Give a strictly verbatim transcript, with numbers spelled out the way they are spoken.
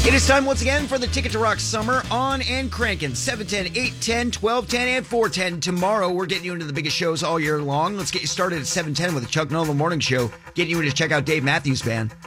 It is time once again for the Ticket to Rock Summer on and cranking. seven ten, eight ten, twelve ten, and four ten. Tomorrow, we're getting you into the biggest shows all year long. Let's get you started at seven ten with the Chuck Nolan Morning Show, getting you in to check out Dave Matthews Band.